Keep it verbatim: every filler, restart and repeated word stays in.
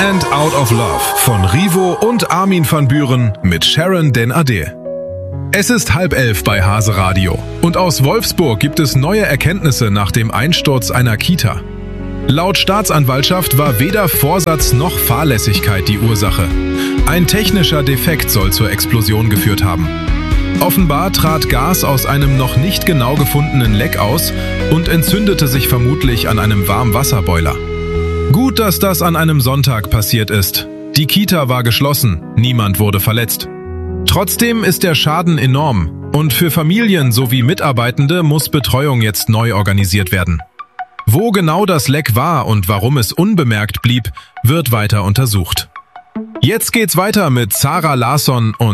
And Out of Love von Rivo und Armin van Buuren mit Sharon Den Ade. Es ist halb elf bei Hase Radio und aus Wolfsburg gibt es neue Erkenntnisse nach dem Einsturz einer Kita. Laut Staatsanwaltschaft war weder Vorsatz noch Fahrlässigkeit die Ursache. Ein technischer Defekt soll zur Explosion geführt haben. Offenbar trat Gas aus einem noch nicht genau gefundenen Leck aus und entzündete sich vermutlich an einem Warmwasserboiler. Gut, dass das an einem Sonntag passiert ist. Die Kita war geschlossen, niemand wurde verletzt. Trotzdem ist der Schaden enorm und für Familien sowie Mitarbeitende muss Betreuung jetzt neu organisiert werden. Wo genau das Leck war und warum es unbemerkt blieb, wird weiter untersucht. Jetzt geht's weiter mit Zara Larsson und